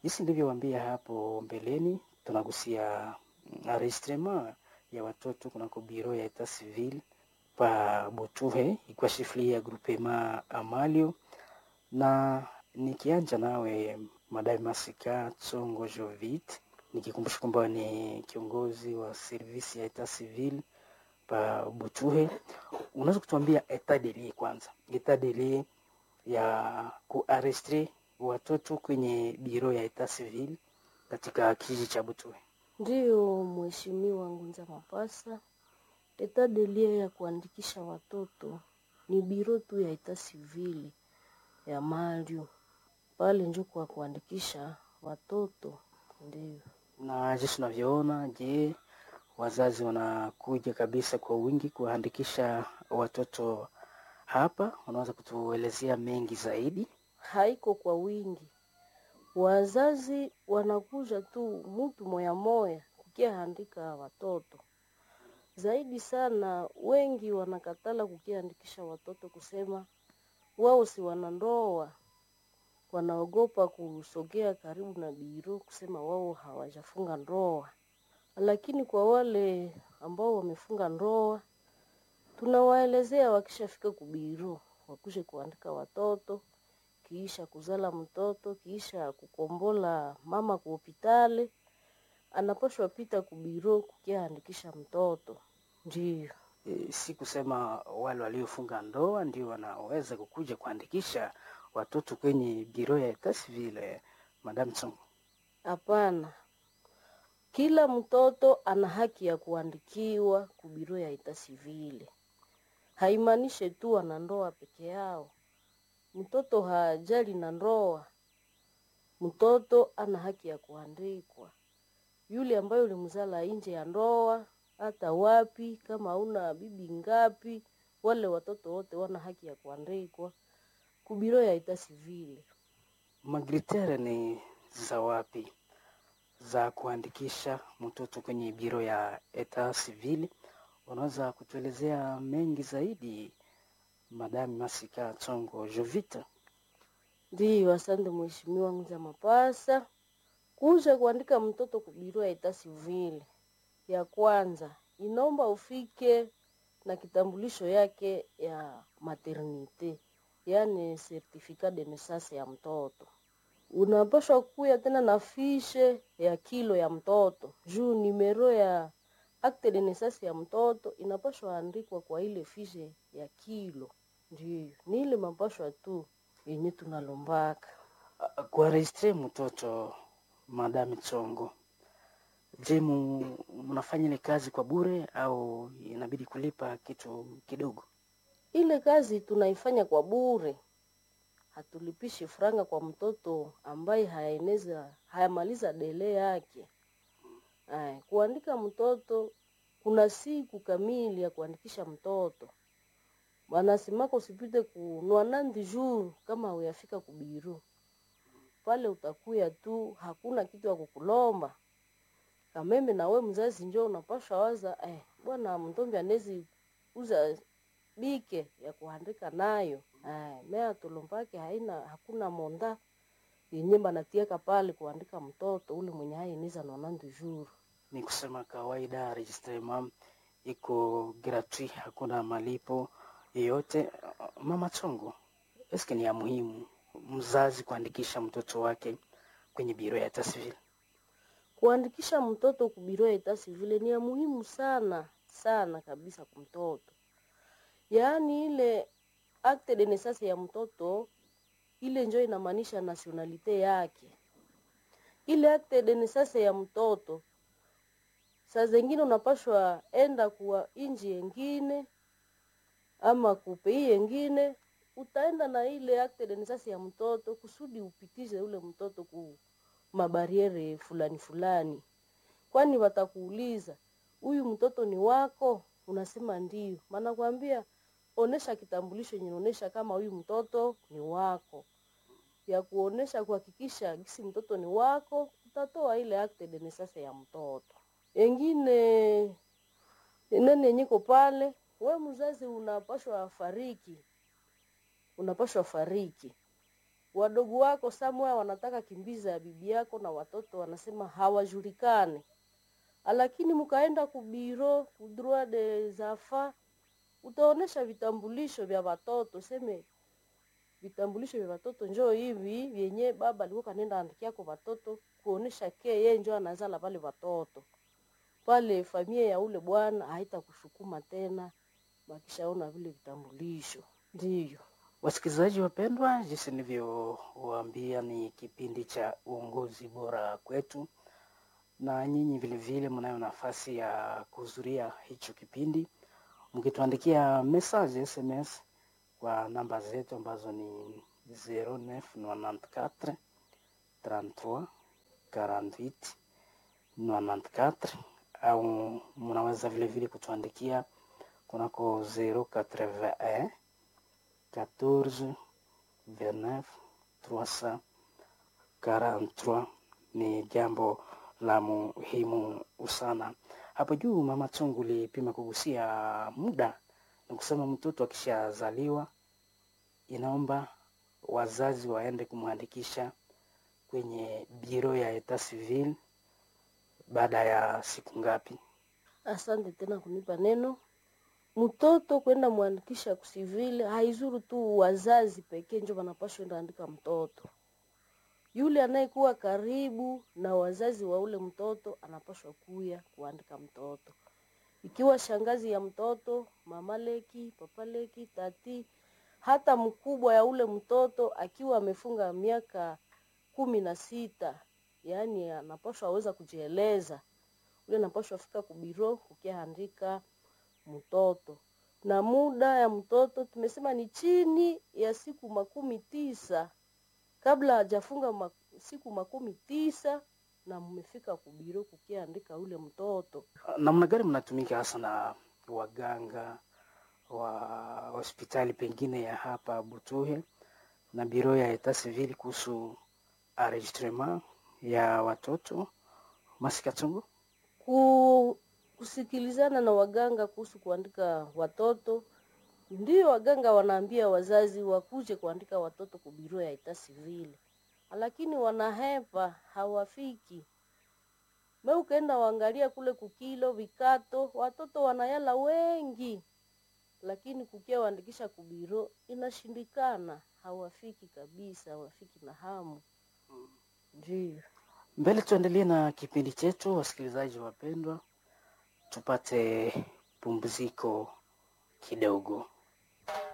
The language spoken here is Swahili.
Jinsi nilivyowaambia hapo mbeleni, tunagusia enregistrement ya watoto kunako biro ya etat civil pa Butuhe, ikiwa shifli ya groupement Amalio, na nikianja nawe Madame Masika Tsongo Jovit, nikikumbusha kwamba ni kiongozi wa servisi ya etat civil pa Butuhe, unaweza kutuambia etat de lieu kwanza, etat de lieu ya kuarrestre watoto kwenye biro ya etat civil katika kijiji cha Butuhe? Ndiyo mheshimiwa Ngunza Mapasa, etat de lieu ya kuandikisha watoto ni biro tu ya etat civil ya Mario. Pale ndio kwa kuandikisha watoto. Ndiyo. Na jinsi unavyoona, je, wazazi wanakuja kabisa kwa wingi kuandikisha watoto hapa? Unaweza kutuelezea mengi zaidi? Haiko kwa wingi. Wazazi wanakuja tu mtu moya moya kukiandika watoto. Zaidi sana wengi wanakatala kukiandikisha watoto kusema wao si wanandoa. Wanaogopa kusogea karibu na biro kusema wao hawajafunga ndoa. Lakini kwa wale ambao wamefunga ndoa, tunawaelezea wakishafika kubiro wakuje kuandika watoto, kisha kuzala mtoto, kisha kukombola mama kwa hospitali, anapaswa pita kubiro kukiandikisha mtoto. Ndiyo. Si kusema wale waliofunga ndoa ndio wanaweza kukuja kuandikisha watoto kwenye biro ya etat civil, Madame Tsongo? Hapana. Kila mtoto ana haki ya kuandikiwa kubiro ya etat civil. Haimanishe tu ana ndoa peke yao. Mtoto hajali na ndoa. Mtoto ana haki ya kuandikwa. Yule ambaye ulimzala nje ya ndoa, hata wapi, kama una bibi ngapi, wale watoto wote wana haki ya kuandikwa kubiro ya etat civil. Magritere ni za wapi za kuandikisha mtoto kwenye biro ya etat civil? Unaweza kutuelezea mengi zaidi, Madame Masika Tsongo Jovita? Ndiyo, asante mheshimiwa Ngunza Mapasa. Kuja kuandika mtoto kubiro ya etat civil, ya kwanza inaomba ufike na kitambulisho yake ya maternite, yani certificat de naissance ya mtoto. Unapaswa kuya tena na fishe ya kilo ya mtoto. Juu numero ya acte de naissance ya mtoto inapaswa andikwa kwa ile fishe ya kilo. Ndiyo, ni ile mapaswa tu yenye tunalombaka. Kuarejistre mtoto, Madame Tsongo, je, mnafanya ile kazi kwa bure au inabidi kulipa kitu kidogo? Ile kazi tunaifanya kwa bure. Hatulipishi franga kwa mtoto ambaye hayamaliza dele yake. Kuandika mtoto kuna siku kamili ya kuandikisha mtoto. Wanasemako usipite kunua nandi juu kama uyafika kubiru. Pale utakuya tu, hakuna kitu ya kukulomba. Kameme na we mzazi njoo unapaswa waza, bwana mtombi anezi uza bike ya kuandika nayo. Mea tulombake hakuna monda yenye banatiaka pale kuandika mtoto ule mwenye hainiza nonandu juru. Ni kusema kawaida registrement iko gratuit, hakuna malipo yoyote. Mama Tsongo, eske ni ya muhimu mzazi kuandikisha mtoto wake kwenye biro ya etat civil? Kuandikisha mtoto kubiro ya etat civil ni ya muhimu sana, sana kabisa kwa mtoto. Yaani ile acte de naissance ya mtoto, ile njoo inamaanisha nationalite yake. Ile acte de naissance ya mtoto, saa zingine unapaswa enda kwa inji yengine, ama kupei yengine, utaenda na ile acte de naissance ya mtoto, kusudi upitize ule mtoto ku mabariere fulani fulani. Kwani watakuuliza, huyu mtoto ni wako? Unasema ndiyo. Maana kuambia, onesha kitambulisho yenye onesha kama huyu mtoto ni wako. Ya kuonesha kuhakikisha gisi mtoto ni wako, utatoa ile acte de naissance ya mtoto. Engine nene niko pale, we mzazi unapaswa fariki. wadogo wako somewhere wanataka kimbiza ya bibi yako na watoto wanasema hawajulikane, lakini mkaenda kubiro kudroit des enfants utaonesha vitambulisho vya watoto, seme vitambulisho vya watoto njoo hivi vyenye baba alikuwa kanenda andikia kwa watoto, kuonesha yeye njoo anazala pale watoto pale. Familia ya ule bwana haitakushukuma tena wakishaona vile vitambulisho. Ndio Wasikilizaji wapendwa, jinsi nilivyowaambia ni kipindi cha uongozi bora kwetu, na nyinyi vile vile mnayo nafasi ya kuhudhuria hicho kipindi mkituandikia message SMS kwa namba zetu ambazo ni 0994 33 48 94, au mnaweza vile vile kutuandikia kunako 081 14 29 343. Ni jambo la muhimu sana. Hapo juu Mama Chungu lipima kugusia muda na kusema mtoto akishazaliwa inaomba wazazi waende kumwandikisha kwenye biro ya Etat Civil baada ya siku ngapi? asante tena kunipa neno. Mtoto kwenda mwandikisha kusivile haizuru tu wazazi pekee ndio wanapaswa enda andika mtoto. Yule anayekuwa karibu na wazazi wa ule mtoto anapaswa kuya kuandika mtoto. Ikiwa shangazi ya mtoto, mama leki, papa leki, tati, hata mkubwa ya ule mtoto akiwa amefunga miaka 16, yani anapaswa aweza kujieleza. Ule anapaswa fika kubiro kukiandika mtoto. Na muda ya mtoto tumesema ni chini ya siku 9. Kabla hajafunga siku 9 na mmefika kubiro kukiandika ule mtoto. Namna gani mnatumika hasa na waganga wa hospitali pengine ya hapa Butuhe na biro ya Etat Civil kuhusu enregistrement ya watoto? Masika Chungu, kusikilizana na waganga kuhusu kuandika watoto, ndio waganga wanaambia wazazi wakuje kuandika watoto kubiro ya Etat Civil, lakini wanahepa, hawafiki. Mimi ukaenda waangalia kule kukilo vikato, watoto wanayala wengi, lakini kukia waandikisha kubiro inashindikana, hawafiki kabisa, hawafiki na hamu. Ndio. mbele tuendelee na kipindi chetu. Wasikilizaji wapendwa, tupate pumziko kidogo.